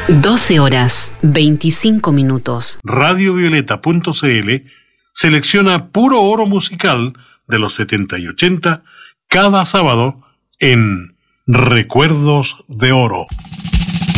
12 horas, 25 minutos. Radiovioleta.cl selecciona puro oro musical de los 70 y 80 cada sábado en Recuerdos de Oro.